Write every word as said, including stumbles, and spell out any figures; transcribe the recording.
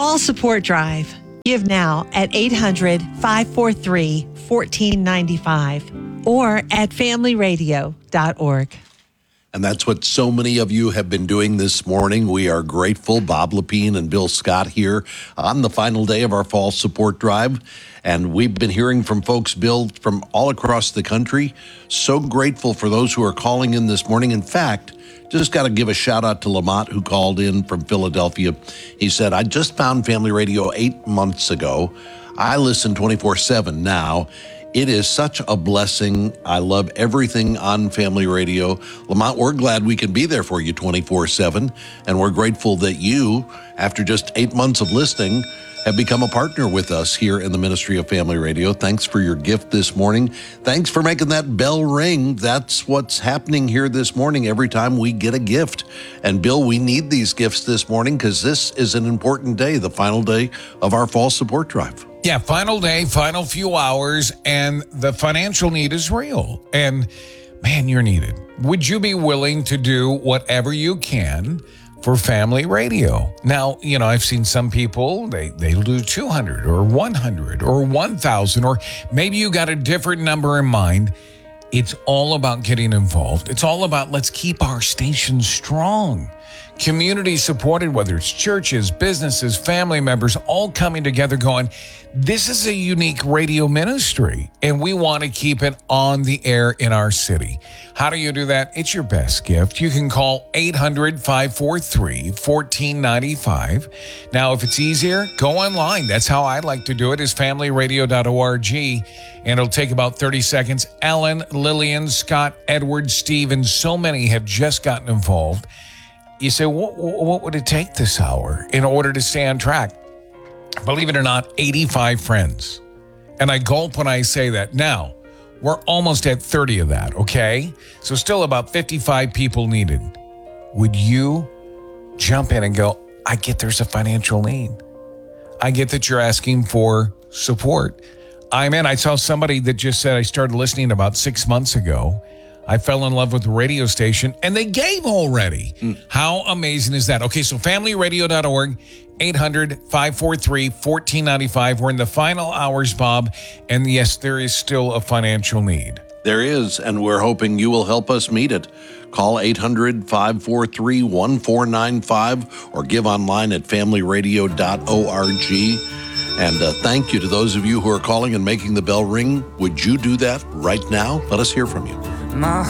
Fall Support Drive. Give now at eight hundred, five four three, one four nine five or at family radio dot org. And that's what so many of you have been doing this morning. We are grateful. Bob Lepine and Bill Scott here on the final day of our Fall Support Drive. And we've been hearing from folks, Bill, from all across the country. So grateful for those who are calling in this morning. In fact, just got to give a shout out to Lamont, who called in from Philadelphia. He said, I just found Family Radio eight months ago. I listen twenty-four seven now. It is such a blessing. I love everything on Family Radio. Lamont, we're glad we can be there for you twenty-four seven, and we're grateful that you, after just eight months of listening, have become a partner with us here in the Ministry of Family Radio. Thanks for your gift this morning. Thanks for making that bell ring. That's what's happening here this morning every time we get a gift. And Bill, we need these gifts this morning because this is an important day, the final day of our Fall Support Drive. Yeah, final day, final few hours, and the financial need is real. And man, you're needed. Would you be willing to do whatever you can for Family Radio? Now, you know, I've seen some people, they, they'll do two hundred or one hundred or one thousand, or maybe you got a different number in mind. It's all about getting involved. It's all about let's keep our station strong. Community supported, whether it's churches, businesses, family members, all coming together going, this is a unique radio ministry, and we want to keep it on the air in our city. How do you do that? It's your best gift. You can call eight hundred, five four three, one four nine five. Now, if it's easier, go online. That's how I like to do it, is family radio dot org, and it'll take about thirty seconds. Ellen, Lillian, Scott, Edward, Steve, and so many have just gotten involved. You say, what, what would it take this hour in order to stay on track? Believe it or not, eighty-five friends. And I gulp when I say that. Now, we're almost at thirty of that, okay? So still about fifty-five people needed. Would you jump in and go, I get there's a financial need. I get that you're asking for support. I'm in. I saw somebody that just said, I started listening about six months ago. I fell in love with the radio station, and they gave already. Mm. How amazing is that? Okay, so family radio dot org, eight hundred, five four three, one four nine five. We're in the final hours, Bob, and yes, there is still a financial need. There is, and we're hoping you will help us meet it. Call eight hundred, five four three, one four nine five or give online at family radio dot org. And uh, thank you to those of you who are calling and making the bell ring. Would you do that right now? Let us hear from you. My